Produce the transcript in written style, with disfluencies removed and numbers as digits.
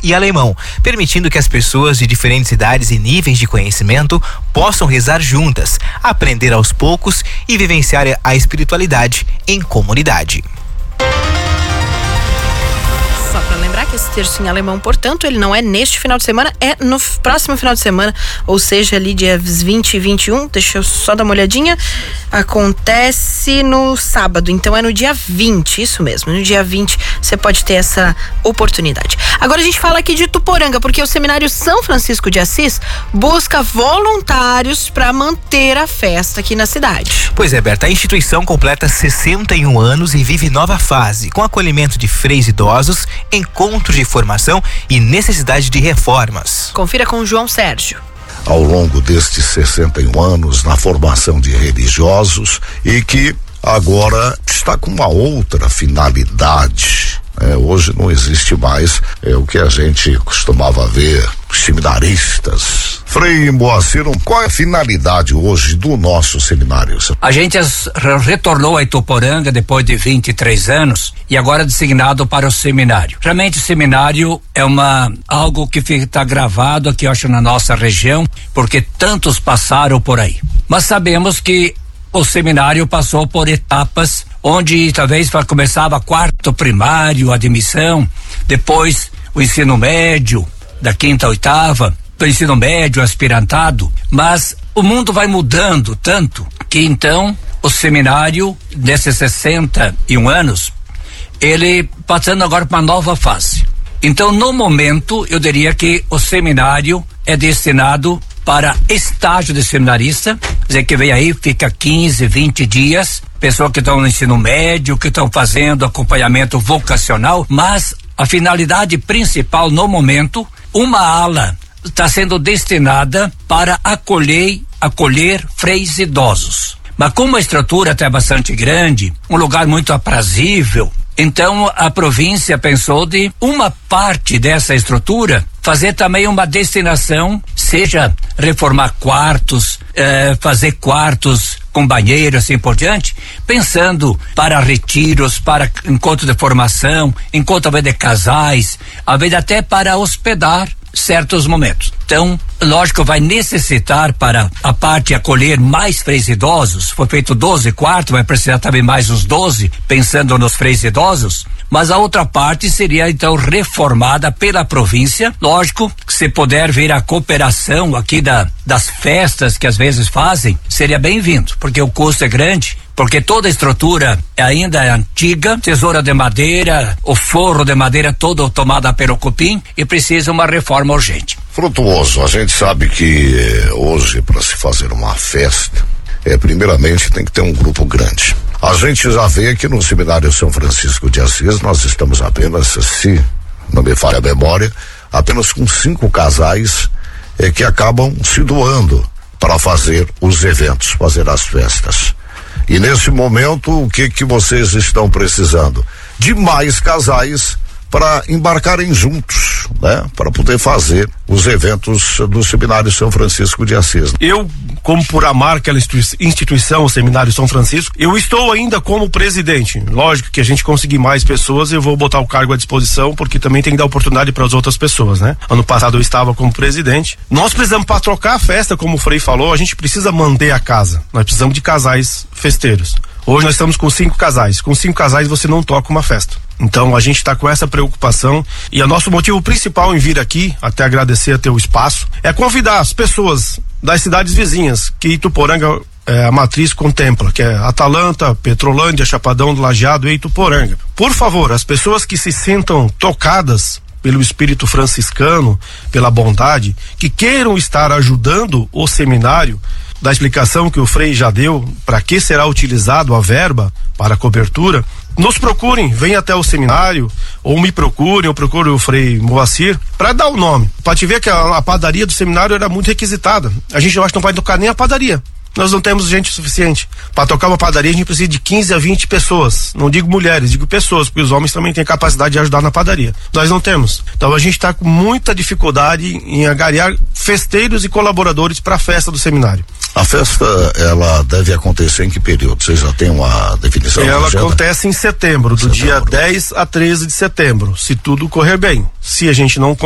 e alemão, permitindo que as pessoas de diferentes idades e níveis de conhecimento possam rezar juntas, aprender aos poucos e vivenciar a espiritualidade em comunidade. Só para lembrar que esse terço em alemão, portanto, ele não é neste final de semana, é no próximo final de semana, ou seja, ali dias 20 e 21, deixa eu só dar uma olhadinha, acontece no sábado, então é no dia 20, isso mesmo, no dia 20 você pode ter essa oportunidade. Agora a gente fala aqui de Ituporanga, porque o Seminário São Francisco de Assis busca voluntários para manter a festa aqui na cidade. Pois é, Berta, a instituição completa 61 anos e vive nova fase, com acolhimento de freis idosos, encontros de formação e necessidade de reformas. Confira com o João Sérgio. Ao longo destes 61 anos na formação de religiosos e que agora está com uma outra finalidade. Hoje não existe mais o que a gente costumava ver, seminaristas. Frei Moacir, qual é a finalidade hoje do nosso seminário? A gente retornou a Ituporanga depois de 23 anos e agora designado para o seminário. Realmente o seminário é algo que está gravado aqui, eu acho, na nossa região, porque tantos passaram por aí. Mas sabemos que o seminário passou por etapas onde talvez começava quarto primário, admissão, depois o ensino médio, da quinta a oitava, do ensino médio, aspirantado, mas o mundo vai mudando tanto que então o seminário, desses 61 anos, ele passando agora para uma nova fase. Então, no momento, eu diria que o seminário é destinado para estágio de seminarista, quer dizer, que vem aí, fica 15, 20 dias, pessoas que estão no ensino médio, que estão fazendo acompanhamento vocacional, mas a finalidade principal no momento, uma ala está sendo destinada para acolher freis idosos. Mas como a estrutura até bastante grande, um lugar muito aprazível, então a província pensou de uma parte dessa estrutura fazer também uma destinação, seja reformar quartos, fazer quartos com banheiro, assim por diante, pensando para retiros, para encontro de formação, encontro de casais, às vezes até para hospedar certos momentos. Então, lógico, vai necessitar para a parte acolher mais freis idosos, foi feito 12 quartos, vai precisar também mais uns 12, pensando nos freis idosos, mas a outra parte seria então reformada pela província. Lógico que se puder ver a cooperação aqui das festas que às vezes fazem, seria bem-vindo, porque o custo é grande, porque toda a estrutura ainda é antiga, tesoura de madeira, o forro de madeira todo tomado pelo cupim e precisa uma reforma urgente. Frutuoso, a gente sabe que hoje para se fazer uma festa, primeiramente tem que ter um grupo grande. A gente já vê que no Seminário São Francisco de Assis nós estamos apenas, se não me falha a memória, apenas com 5 casais que acabam se doando para fazer os eventos, fazer as festas. E nesse momento, o que vocês estão precisando? De mais casais para embarcarem juntos, né? Para poder fazer os eventos do Seminário São Francisco de Assis. Eu, como por amar aquela instituição, o Seminário São Francisco, eu estou ainda como presidente. Lógico que a gente conseguir mais pessoas, eu vou botar o cargo à disposição, porque também tem que dar oportunidade para as outras pessoas, né? Ano passado eu estava como presidente. Nós precisamos, para trocar a festa, como o Frei falou, a gente precisa manter a casa. Nós precisamos de casais festeiros. Hoje nós estamos com 5 casais. Com 5 casais você não toca uma festa. Então a gente está com essa preocupação e o nosso motivo principal em vir aqui, até agradecer a teu espaço, é convidar as pessoas das cidades vizinhas que Ituporanga, a matriz contempla, que é Atalanta, Petrolândia, Chapadão do Lajeado e Ituporanga. Por favor, as pessoas que se sintam tocadas pelo espírito franciscano, pela bondade, que queiram estar ajudando o seminário, da explicação que o Frei já deu, para que será utilizado a verba para a cobertura, nos procurem, venham até o seminário, ou me procurem, ou procurem o Frei Moacir, para dar o nome. Para te ver que a padaria do seminário era muito requisitada. A gente, eu acho que não vai tocar nem a padaria. Nós não temos gente suficiente. Para tocar uma padaria, a gente precisa de 15 a 20 pessoas. Não digo mulheres, digo pessoas, porque os homens também têm capacidade de ajudar na padaria. Nós não temos. Então a gente está com muita dificuldade em angariar festeiros e colaboradores para a festa do seminário. A festa, ela deve acontecer em que período? Vocês já têm uma definição? Ela acontece em setembro, do dia 10 a 13 de setembro, se tudo correr bem. Se a gente não